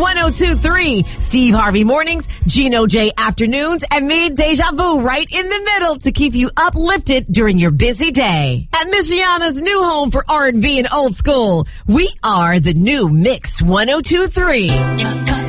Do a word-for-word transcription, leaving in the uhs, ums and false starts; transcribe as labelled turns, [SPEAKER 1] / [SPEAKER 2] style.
[SPEAKER 1] one oh two three. Steve Harvey Mornings, Gino J Afternoons, and me, Deja Vu, right in the middle to keep you uplifted during your busy day. At Michiana's new home for R and B and old school, we are the new Mix one oh two three.